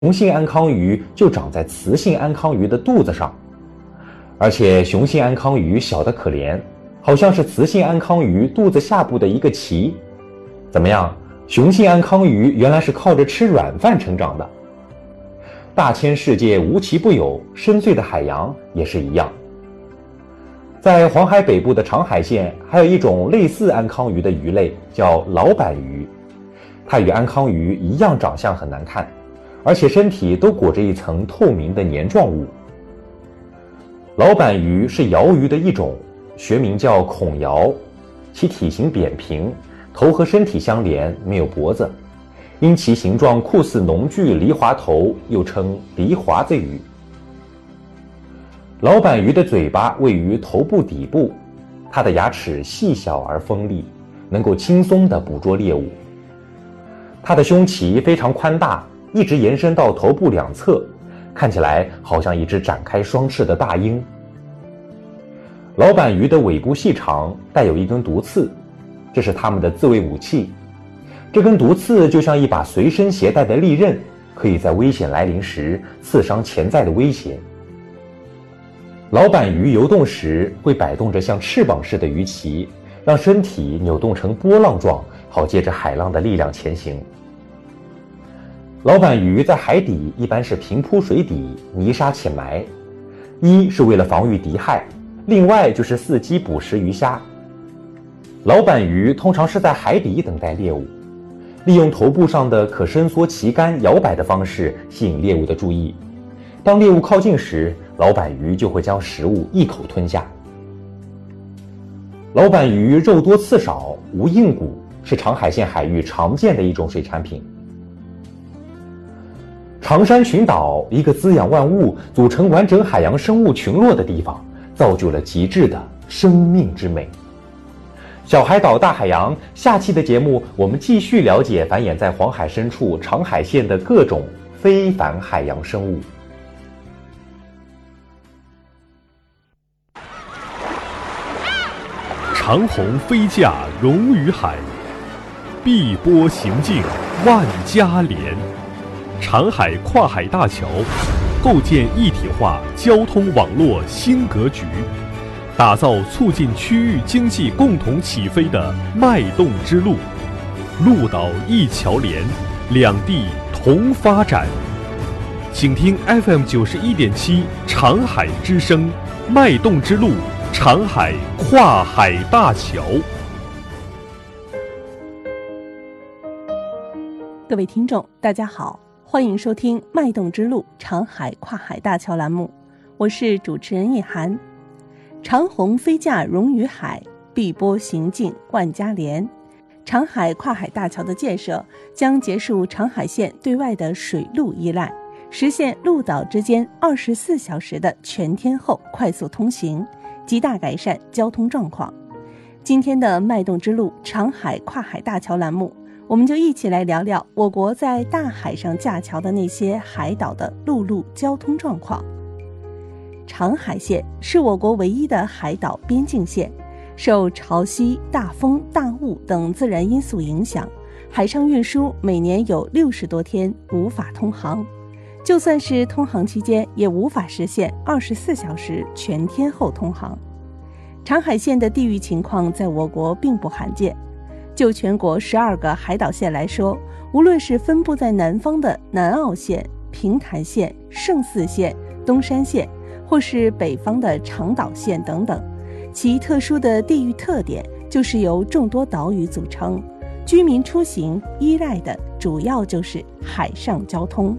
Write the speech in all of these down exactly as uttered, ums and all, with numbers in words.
雄性安康鱼就长在雌性安康鱼的肚子上，而且雄性安康鱼小得可怜，好像是雌性安康鱼肚子下部的一个鳍。怎么样，雄性安康鱼原来是靠着吃软饭成长的。大千世界无奇不有，深邃的海洋也是一样。在黄海北部的长海县，还有一种类似安康鱼的鱼类，叫老板鱼。它与安康鱼一样，长相很难看，而且身体都裹着一层透明的黏状物。老板鱼是鳐鱼的一种，学名叫孔鳐，其体型扁平，头和身体相连，没有脖子，因其形状酷似农具梨花头，又称梨华子鱼。老板鱼的嘴巴位于头部底部，它的牙齿细小而锋利，能够轻松地捕捉猎物。它的胸鳍非常宽大，一直延伸到头部两侧，看起来好像一只展开双翅的大鹰。老板鱼的尾部细长，带有一根毒刺，这是它们的自卫武器。这根毒刺就像一把随身携带的利刃，可以在危险来临时刺伤潜在的威胁。老板鱼游动时会摆动着像翅膀似的鱼鳍，让身体扭动成波浪状，好借着海浪的力量前行。老板鱼在海底一般是平铺水底，泥沙浅埋，一是为了防御敌害，另外就是伺机捕食鱼虾。老板鱼通常是在海底等待猎物，利用头部上的可伸缩鳍干摇摆的方式吸引猎物的注意。当猎物靠近时，老板鱼就会将食物一口吞下。老板鱼肉多刺少，无硬骨，是长海县海域常见的一种水产品。长山群岛，一个滋养万物、组成完整海洋生物群落的地方，造就了极致的生命之美。小海岛大海洋，下期的节目我们继续了解繁衍在黄海深处长海县的各种非凡海洋生物。 长虹飞架融于海，碧波行径万家连。长海跨海大桥构建一体化交通网络新格局，打造促进区域经济共同起飞的脉动之路。陆岛一桥连，两地同发展。请听 F M 九十一点七长海之声，脉动之路，长海跨海大桥。 各位听众，大家好，欢迎收听《脉动之路长海跨海大桥》栏目，我是主持人叶涵。长虹飞架融于海，碧波行径万家连。长海跨海大桥的建设将结束长海县对外的水陆依赖，实现陆岛之间二十四小时的全天候快速通行，极大改善交通状况。今天的脉动之路长海跨海大桥栏目，我们就一起来聊聊我国在大海上架桥的那些海岛的陆路交通状况。长海县是我国唯一的海岛边境县，受潮汐、大风、大雾等自然因素影响，海上运输每年有六十多天无法通航，就算是通航期间也无法实现二十四小时全天候通航。长海县的地域情况在我国并不罕见，就全国十二个海岛县来说，无论是分布在南方的南澳县、平潭县、圣泗县、东山县，或是北方的长岛县等等，其特殊的地域特点就是由众多岛屿组成，居民出行依赖的主要就是海上交通。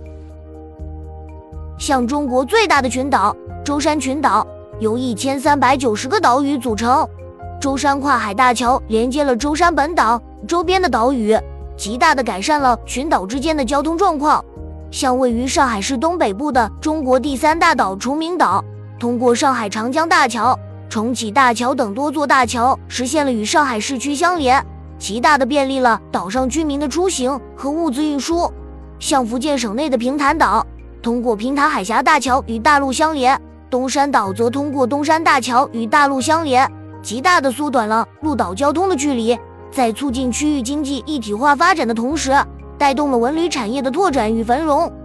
像中国最大的群岛舟山群岛，由一千三百九十个岛屿组成。舟山跨海大桥连接了舟山本岛周边的岛屿，极大地改善了群岛之间的交通状况。像位于上海市东北部的中国第三大岛崇明岛，通过上海长江大桥、重启大桥等多座大桥，实现了与上海市区相连，极大地便利了岛上居民的出行和物资运输。像福建省内的平潭岛，通过平潭海峡大桥与大陆相连，东山岛则通过东山大桥与大陆相连，极大地缩短了陆岛交通的距离，在促进区域经济一体化发展的同时，带动了文旅产业的拓展与繁荣。